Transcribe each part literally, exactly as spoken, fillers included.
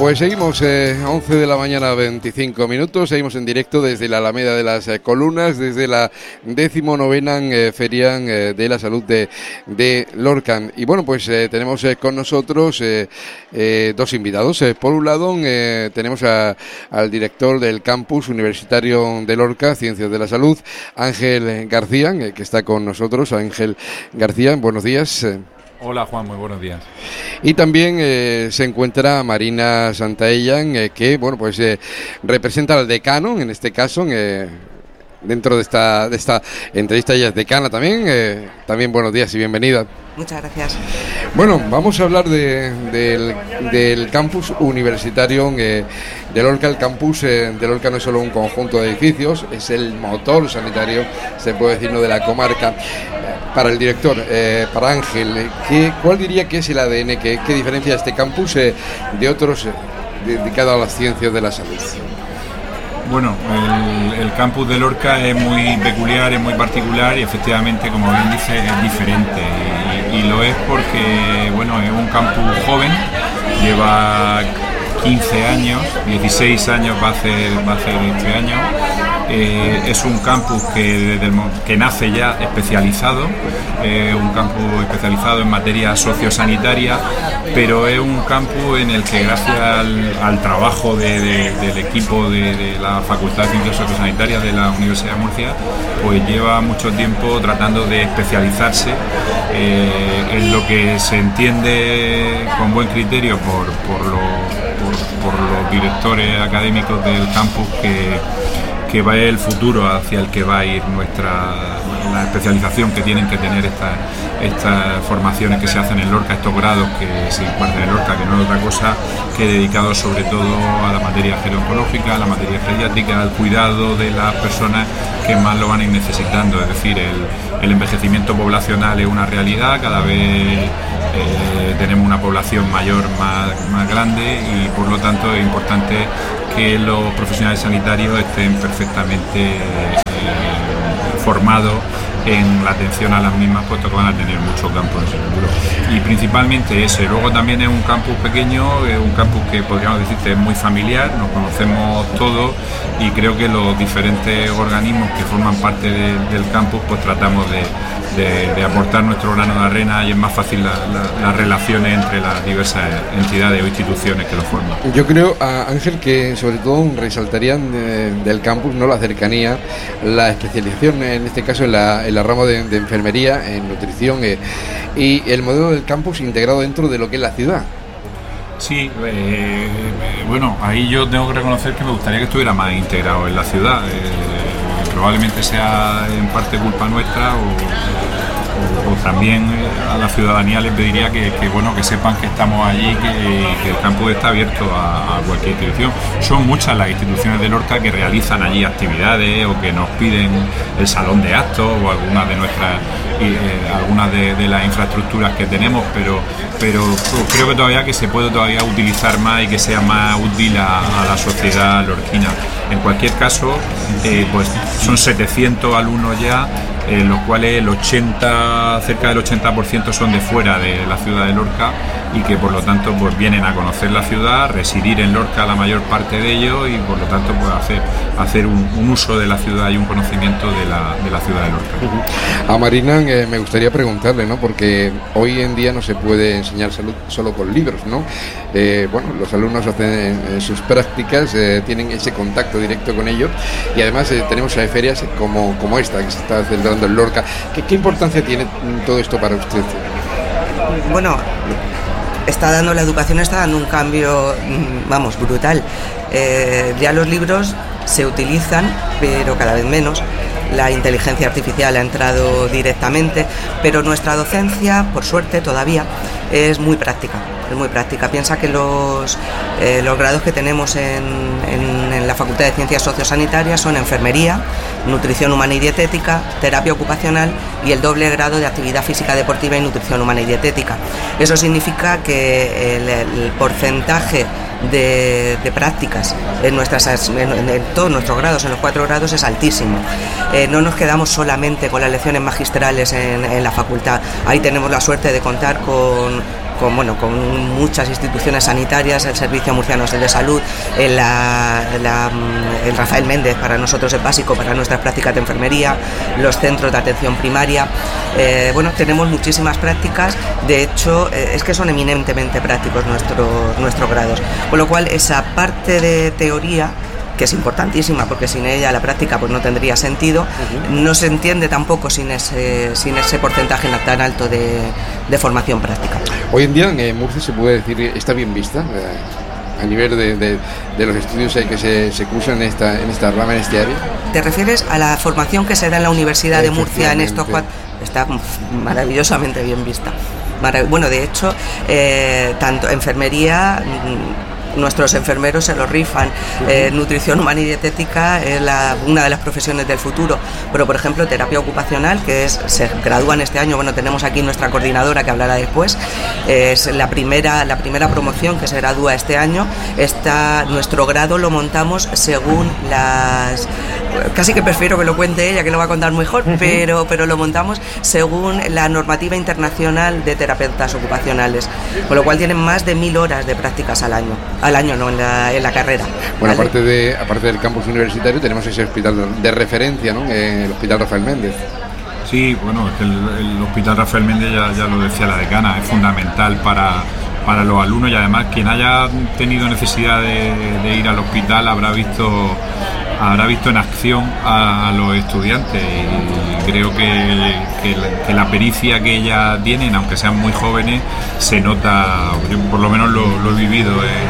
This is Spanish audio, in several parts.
Pues seguimos, eh, once de la mañana, veinticinco minutos, seguimos en directo desde la Alameda de las eh, Columnas, desde la decimonovena eh, Feria eh, de la Salud de, de Lorca. Y bueno, pues eh, tenemos eh, con nosotros eh, eh, dos invitados. Eh, por un lado, eh, tenemos a, al director del Campus Universitario de Lorca, Ciencias de la Salud, Ángel García, eh, que está con nosotros. Ángel García, buenos días. Hola Juan, muy buenos días. Y también eh, se encuentra Marina Santaellan, eh, que bueno pues eh, representa al decano, en este caso, eh, dentro de esta de esta entrevista. Ella es decana también. Eh, también buenos días y bienvenida. Muchas gracias. Bueno, vamos a hablar de, del, del campus universitario eh, de Lorca. El campus eh, de Lorca no es solo un conjunto de edificios, es el motor sanitario, se puede decir, ¿no?, de la comarca. Para el director, eh, para Ángel, ¿qué, ¿cuál diría que es el A D N? ¿Qué, qué diferencia este campus eh, de otros eh, dedicados a las ciencias de la salud? Bueno, el, el campus de Lorca es muy peculiar, es muy particular y efectivamente, como bien dice, es diferente. Y, y lo es porque, bueno, es un campus joven, lleva quince años, dieciséis años va a hacer, va a hacer este año. Eh, es un campus que, desde el, que nace ya especializado, eh, un campus especializado en materia sociosanitaria, pero es un campus en el que, gracias al, al trabajo de, de, del equipo de, de la Facultad de Ciencias Sociosanitarias de la Universidad de Murcia, pues lleva mucho tiempo tratando de especializarse eh, en lo que se entiende con buen criterio por, por, lo, por, por los directores académicos del campus, que que va el futuro hacia el que va a ir nuestra la especialización que tienen que tener estas estas formaciones que se hacen en Lorca, estos grados que se imparten en Lorca, que no es otra cosa que dedicados sobre todo a la materia geroncológica, a la materia pediátrica, al cuidado de las personas que más lo van a ir necesitando. Es decir, el, el envejecimiento poblacional es una realidad, cada vez eh, tenemos una población mayor más, más grande y por lo tanto es importante que los profesionales sanitarios estén perfectamente eh, formados en la atención a las mismas, puesto que van a tener mucho campo en ese futuro. Y principalmente eso. Y luego también es un campus pequeño, es un campus que podríamos decir que es muy familiar, nos conocemos todos y creo que los diferentes organismos que forman parte de, del campus pues tratamos de, de, de aportar nuestro grano de arena y es más fácil la, la, las relaciones entre las diversas entidades o instituciones que lo forman. Yo creo, Ángel, que sobre todo resaltarían de, del campus, no la cercanía, la especialización, en este caso en la, en la rama de, de enfermería, en nutrición eh, y el modelo del campus integrado dentro de lo que es la ciudad. Sí, eh, bueno, ahí yo tengo que reconocer que me gustaría que estuviera más integrado en la ciudad. Eh, probablemente sea en parte culpa nuestra o, o, o también a la ciudadanía les pediría que, que bueno que sepan que estamos allí, que, que el campus está abierto a, a cualquier institución. Son muchas las instituciones de Lorca que realizan allí actividades o que nos piden el salón de actos o algunas de nuestras eh, algunas de, de las infraestructuras que tenemos, pero pero creo que todavía que se puede todavía utilizar más y que sea más útil a, a la sociedad lorquina. En cualquier caso, eh, pues son setecientos alumnos ya, en los cuales el ochenta, cerca del ochenta por ciento son de fuera de la ciudad de Lorca y que por lo tanto pues vienen a conocer la ciudad, residir en Lorca la mayor parte de ellos y por lo tanto pues hacer, hacer un, un uso de la ciudad y un conocimiento de la, de la ciudad de Lorca. A Marina eh, me gustaría preguntarle, ¿no?, porque hoy en día no se puede enseñar salud solo con libros, ¿no? Eh, bueno, los alumnos hacen eh, sus prácticas, eh, tienen ese contacto directo con ellos y además eh, tenemos eh, ferias como, como esta que se está celebrando en Lorca. ¿Qué, qué importancia tiene todo esto para usted? Bueno, está dando la educación, está dando un cambio, vamos, brutal. Eh, ya los libros se utilizan, pero cada vez menos. La inteligencia artificial ha entrado directamente, pero nuestra docencia, por suerte, todavía es muy práctica. Es muy práctica. Piensa que los, eh, los grados que tenemos en, en, en la Facultad de Ciencias Sociosanitarias son enfermería, nutrición humana y dietética, terapia ocupacional y el doble grado de actividad física deportiva y nutrición humana y dietética. Eso significa que el, el porcentaje de, de prácticas en, nuestras, en, en todos nuestros grados, en los cuatro grados, es altísimo. Eh, no nos quedamos solamente con las lecciones magistrales en, en la facultad. Ahí tenemos la suerte de contar con con, bueno, con muchas instituciones sanitarias, el Servicio Murciano de Salud, el, la, la, el Rafael Méndez, para nosotros es básico para nuestras prácticas de enfermería, los centros de atención primaria. Eh, bueno, tenemos muchísimas prácticas, de hecho eh, es que son eminentemente prácticos nuestros, nuestros grados, con lo cual esa parte de teoría, que es importantísima porque sin ella la práctica pues no tendría sentido, uh-huh. no se entiende tampoco sin ese, sin ese porcentaje tan alto de, de formación práctica. Hoy en día en eh, Murcia se puede decir está bien vista eh, a nivel de, de, de los estudios eh, que se, se cursan en esta, en esta rama, en este área. ¿Te refieres a la formación que se da en la Universidad de Murcia en estos cuatro? Está maravillosamente bien vista. Marav- bueno, de hecho, eh, tanto enfermería... nuestros enfermeros se lo rifan. Eh, nutrición humana y dietética es la, una de las profesiones del futuro, pero por ejemplo terapia ocupacional, que es, se gradúan este año, bueno, tenemos aquí nuestra coordinadora que hablará después, eh, es la primera, la primera promoción que se gradúa este año. Está, nuestro grado lo montamos según las... Casi que prefiero que lo cuente ella, que lo va a contar mejor, uh-huh. pero, pero lo montamos según la normativa internacional de terapeutas ocupacionales, con lo cual tienen más de mil horas de prácticas al año. Al año, no, en la, en la carrera. Bueno, aparte, de, aparte del campus universitario, tenemos ese hospital de referencia, ¿no? El Hospital Rafael Méndez. Sí, bueno, el, el Hospital Rafael Méndez, ya, ya lo decía la decana, es fundamental para, para los alumnos, y además quien haya tenido necesidad de, de ir al hospital habrá visto habrá visto en acción a, a los estudiantes, y creo que, que, la, que la pericia que ellas tienen, aunque sean muy jóvenes, se nota. Yo por lo menos lo, lo he vivido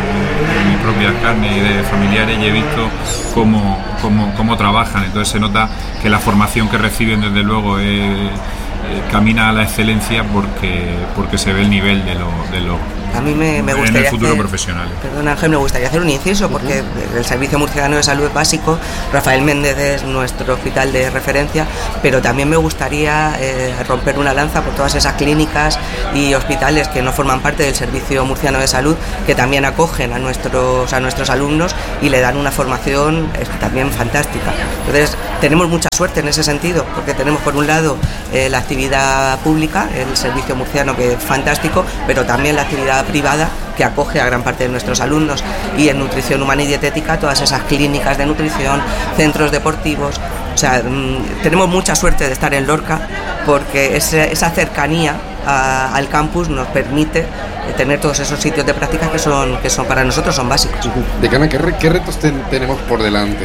en, en mis propias carnes y de familiares, y he visto cómo, cómo, cómo trabajan. Entonces se nota que la formación que reciben desde luego es, eh, camina a la excelencia, porque, porque se ve el nivel de los de lo, A mí me, me gustaría en el futuro hacer, profesional. Perdón, Ángel, me gustaría hacer un inciso, porque uh-huh. el Servicio Murciano de Salud es básico, Rafael Méndez es nuestro hospital de referencia, pero también me gustaría eh, romper una lanza por todas esas clínicas y hospitales que no forman parte del Servicio Murciano de Salud, que también acogen a nuestros, a nuestros alumnos y le dan una formación eh, también fantástica. Entonces, tenemos mucha suerte en ese sentido, porque tenemos por un lado eh, la actividad pública, el Servicio Murciano, que es fantástico, pero también la actividad privada, que acoge a gran parte de nuestros alumnos, y en nutrición humana y dietética todas esas clínicas de nutrición, centros deportivos. O sea, mmm, tenemos mucha suerte de estar en Lorca, porque ese, esa cercanía a, al campus nos permite tener todos esos sitios de práctica que son, que son para nosotros son básicos. Decana, ¿qué, re, qué retos ten, tenemos por delante?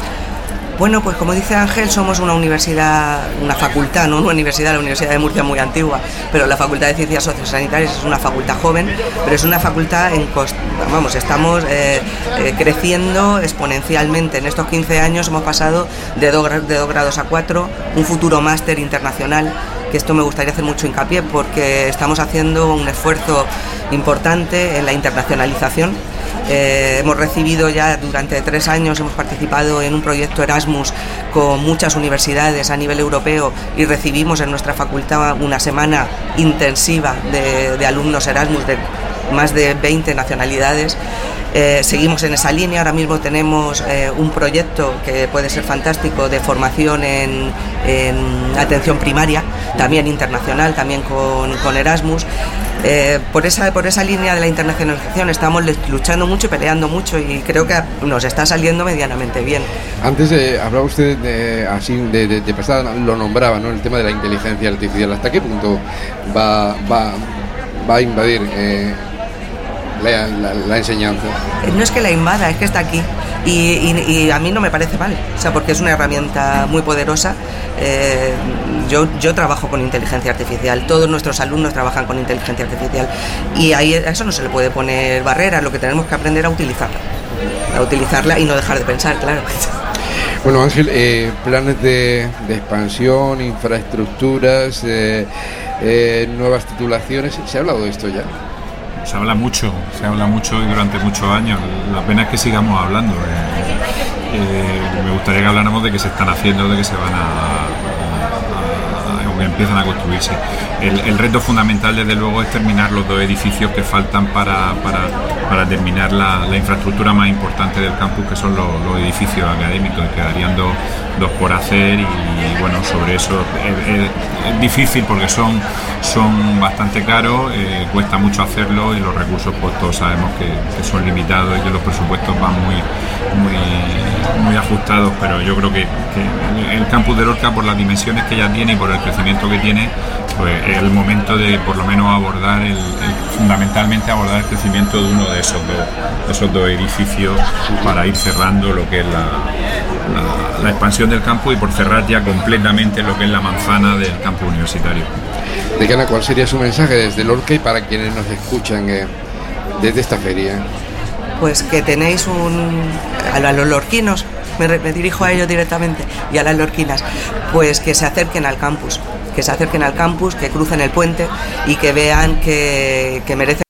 Bueno, pues como dice Ángel, somos una universidad, una facultad, no una universidad, la Universidad de Murcia es muy antigua, pero la Facultad de Ciencias Sociosanitarias es una facultad joven, pero es una facultad en cost... vamos, estamos eh, eh, creciendo exponencialmente. En estos quince años hemos pasado de dos, de dos grados a cuatro, un futuro máster internacional, que esto me gustaría hacer mucho hincapié, porque estamos haciendo un esfuerzo importante en la internacionalización. Eh, hemos recibido ya durante tres años, hemos participado en un proyecto Erasmus con muchas universidades a nivel europeo, y recibimos en nuestra facultad una semana intensiva de, de alumnos Erasmus de más de veinte nacionalidades. Eh, seguimos en esa línea. Ahora mismo tenemos eh, un proyecto que puede ser fantástico de formación en, en atención primaria, también internacional, también con, con Erasmus. Eh, por esa por esa línea de la internacionalización estamos luchando mucho y peleando mucho, y creo que nos está saliendo medianamente bien. Antes eh, hablaba usted de, así de, de, de pasada, lo nombraba, ¿no? El tema de la inteligencia artificial. ¿Hasta qué punto va va, va a invadir eh, la, la, la enseñanza? No es que la invada, es que está aquí. Y, y, y a mí no me parece mal, o sea, porque es una herramienta muy poderosa. Eh, yo, yo trabajo con inteligencia artificial, todos nuestros alumnos trabajan con inteligencia artificial, y ahí a eso no se le puede poner barreras. Lo que tenemos que aprender a utilizarla, a utilizarla y no dejar de pensar, claro. Bueno, Ángel, eh, planes de, de expansión, infraestructuras, eh, eh, nuevas titulaciones, ¿se ha hablado de esto ya? Se habla mucho, se habla mucho y durante muchos años. La pena es que sigamos hablando. Eh, eh, me gustaría que habláramos de que se están haciendo, de que se van a, a, a o que empiezan a construirse. El, el reto fundamental, desde luego, es terminar los dos edificios que faltan para, para, para terminar la, la infraestructura más importante del campus, que son los, los edificios académicos. Quedarían dos, dos por hacer y, y bueno, sobre eso es, es, es difícil porque son, son bastante caros, eh, cuesta mucho hacerlo y los recursos pues todos sabemos que, que son limitados y que los presupuestos van muy, muy, muy ajustados, pero yo creo que, que el campus de Lorca, por las dimensiones que ya tiene y por el crecimiento que tiene, pues es el momento de por lo menos abordar el, el, fundamentalmente abordar el crecimiento de uno de esos dos, de esos dos edificios para ir cerrando lo que es la, la, la expansión del campus y por cerrar ya completamente lo que es la manzana del campus universitario. Decana, ¿cuál sería su mensaje desde Lorca y para quienes nos escuchan eh, desde esta feria? Pues que tenéis un... a los lorquinos, me, me dirijo a ellos directamente, y a las lorquinas, pues que se acerquen al campus, que se acerquen al campus, que crucen el puente y que vean que, que merece